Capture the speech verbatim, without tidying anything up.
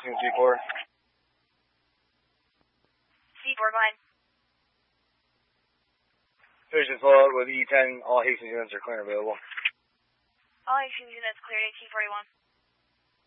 Team C four. C four, mine. Division flow with E ten. All Hastings units are clear and available. All Hastings units cleared at T forty-one.